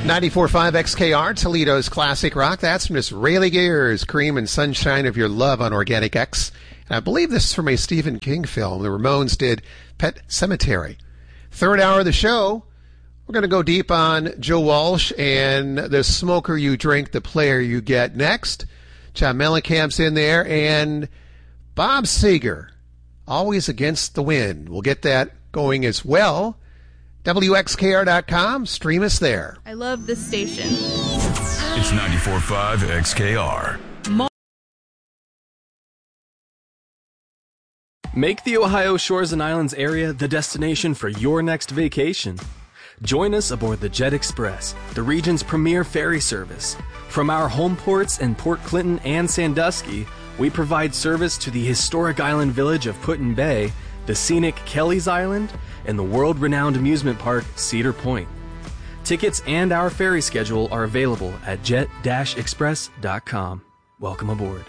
94.5 XKR, Toledo's classic rock. That's Miss Rayleigh Gears, Cream and Sunshine of Your Love on Organic X. And I believe this is from a Stephen King film. The Ramones did Pet Sematary. Third hour of the show, we're going to go deep on Joe Walsh and The Smoker You Drink, The Player You Get. Next, John Mellencamp's in there, and Bob Seger, Always Against the Wind. We'll get that going as well. WXKR.com. Stream us there. I love this station. It's 94.5 XKR. Make the Ohio Shores and Islands area the destination for your next vacation. Join us aboard the Jet Express, the region's premier ferry service. From our home ports in Port Clinton and Sandusky, we provide service to the historic island village of Put-in Bay, the scenic Kelly's Island, and the world-renowned amusement park Cedar Point. Tickets and our ferry schedule are available at jet-express.com. Welcome aboard.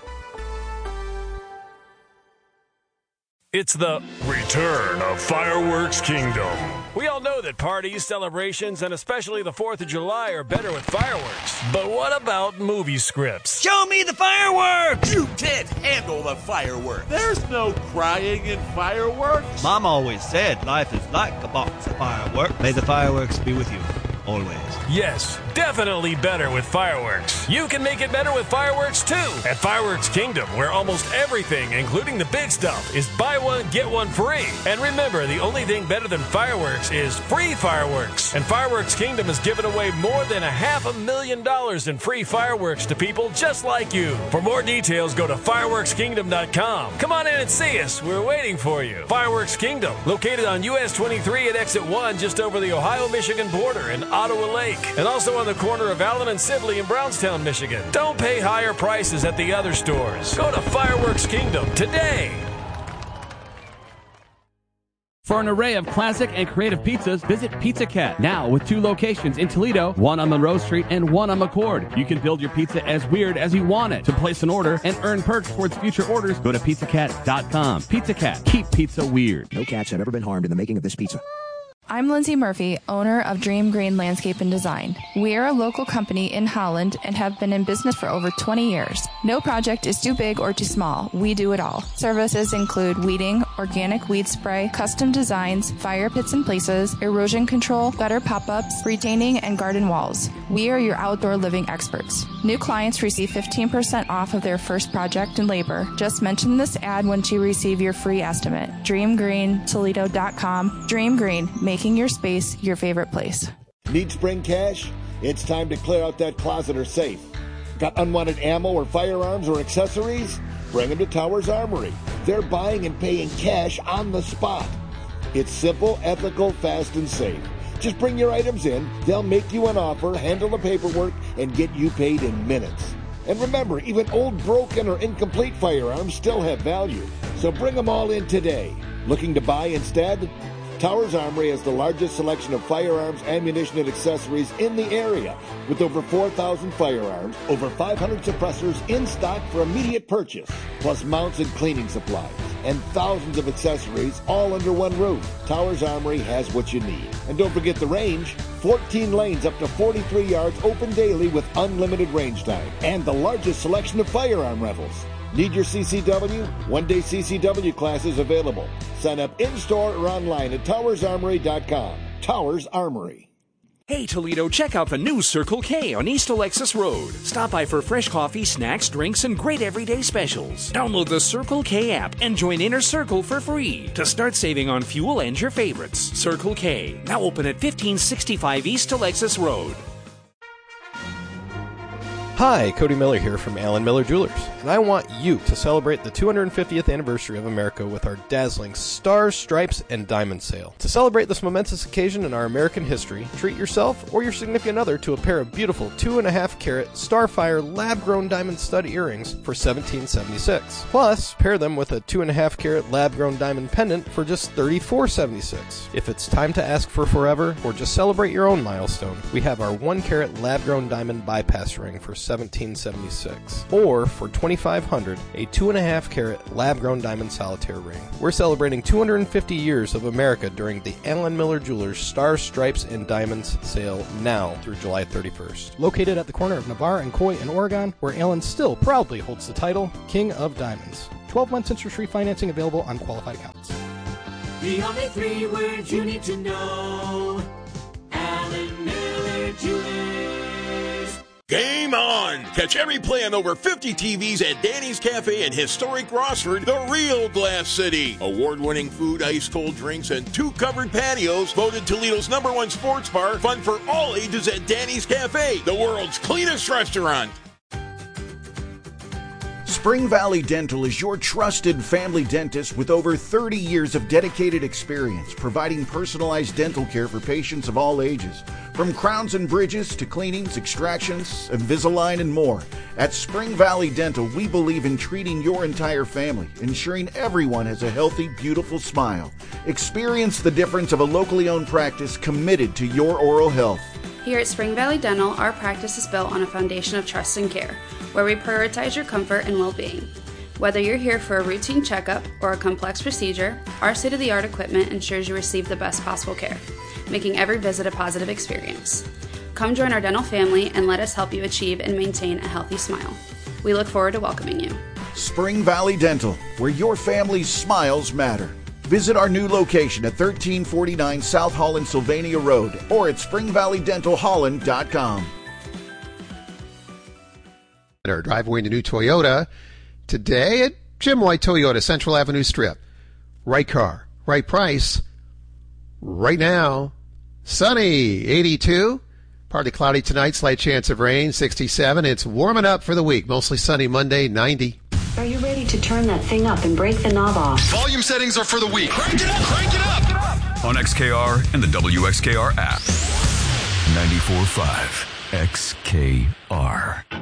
It's the return of Fireworks Kingdom. We all know that parties, celebrations, and especially the 4th of July are better with fireworks. But what about movie scripts? Show me the fireworks! You can't handle the fireworks. There's no crying in fireworks. Mom always said life is like a box of fireworks. May the fireworks be with you. Always. Yes, definitely better with fireworks. You can make it better with fireworks too at Fireworks Kingdom, where almost everything, including the big stuff, is buy one, get one free. And remember, the only thing better than fireworks is free fireworks. And Fireworks Kingdom has given away more than $500,000 in free fireworks to people just like you. For more details, go to fireworkskingdom.com. Come on in and see us. We're waiting for you. Fireworks Kingdom, located on US 23 at exit 1, just over the Ohio-Michigan border in Ottawa Lake, and also on the corner of Allen and Sibley in Brownstown, Michigan. Don't pay higher prices at the other stores. Go to Fireworks Kingdom today. For an array of classic and creative pizzas, visit Pizza Cat. Now with 2 locations in Toledo, one on Monroe Street and one on McCord. You can build your pizza as weird as you want it. To place an order and earn perks towards future orders, go to pizzacat.com. Pizza Cat. Keep pizza weird. No cats have ever been harmed in the making of this pizza. I'm Lindsay Murphy, owner of Dream Green Landscape and Design. We are a local company in Holland and have been in business for over 20 years. No project is too big or too small. We do it all. Services include weeding, organic weed spray, custom designs, fire pits and places, erosion control, gutter pop-ups, retaining, and garden walls. We are your outdoor living experts. New clients receive 15% off of their first project and labor. Just mention this ad once you receive your free estimate. DreamGreenToledo.com. Dream Green, making your space your favorite place. Need spring cash? It's time to clear out that closet or safe. Got unwanted ammo or firearms or accessories? Bring them to Towers Armory. They're buying and paying cash on the spot. It's simple, ethical, fast, and safe. Just bring your items in, they'll make you an offer, handle the paperwork, and get you paid in minutes. And remember, even old, broken, or incomplete firearms still have value. So bring them all in today. Looking to buy instead? Towers Armory has the largest selection of firearms, ammunition, and accessories in the area, with over 4,000 firearms, over 500 suppressors in stock for immediate purchase, plus mounts and cleaning supplies, and thousands of accessories all under one roof. Towers Armory has what you need. And don't forget the range, 14 lanes up to 43 yards open daily with unlimited range time, and the largest selection of firearm rentals. Need your CCW? One-day CCW classes available. Sign up in-store or online at towersarmory.com. Towers Armory. Hey Toledo, check out the new Circle K on East Alexis Road. Stop by for fresh coffee, snacks, drinks, and great everyday specials. Download the Circle K app and join Inner Circle for free to start saving on fuel and your favorites. Circle K, now open at 1565 East Alexis Road. Hi, Cody Miller here from Allen Miller Jewelers, and I want you to celebrate the 250th anniversary of America with our dazzling Stars, Stripes, and Diamond sale. To celebrate this momentous occasion in our American history, treat yourself or your significant other to a pair of beautiful 2.5-carat Starfire lab-grown diamond stud earrings for $17.76. Plus, pair them with a 2.5-carat lab-grown diamond pendant for just $34.76. If it's time to ask for forever or just celebrate your own milestone, we have our 1-carat lab-grown diamond bypass ring for $7 1776. Or for $2,500, a 2.5 carat lab-grown diamond solitaire ring. We're celebrating 250 years of America during the Allen Miller Jewelers Stars, Stripes, and Diamonds sale now through July 31st. Located at the corner of Navarre and Coy in Oregon, where Allen still proudly holds the title King of Diamonds. 12 months interest-free financing available on qualified accounts. The only 3 words you need to know. Allen Miller Jewelers. Game on! Catch every play on over 50 TVs at Danny's Cafe in historic Rossford, the real Glass City. Award-winning food, ice-cold drinks, and 2 covered patios. Voted Toledo's #1 sports bar. Fun for all ages at Danny's Cafe, the world's cleanest restaurant. Spring Valley Dental is your trusted family dentist with over 30 years of dedicated experience providing personalized dental care for patients of all ages. From crowns and bridges to cleanings, extractions, Invisalign, and more. At Spring Valley Dental, we believe in treating your entire family, ensuring everyone has a healthy, beautiful smile. Experience the difference of a locally owned practice committed to your oral health. Here at Spring Valley Dental, our practice is built on a foundation of trust and care, where we prioritize your comfort and well-being. Whether you're here for a routine checkup or a complex procedure, our state-of-the-art equipment ensures you receive the best possible care, making every visit a positive experience. Come join our dental family and let us help you achieve and maintain a healthy smile. We look forward to welcoming you. Spring Valley Dental, where your family's smiles matter. Visit our new location at 1349 South Holland Sylvania Road or at springvalleydentalholland.com. At our driveway into new Toyota today at Jim White Toyota, Central Avenue Strip. Right car, right price, right now. Sunny, 82. Partly cloudy tonight, slight chance of rain, 67. It's warming up for the week. Mostly sunny Monday, 90. Are you ready to turn that thing up and break the knob off? Volume settings are for the week. Crank it up, crank it up! On XKR and the WXKR app. 94.5 XKR.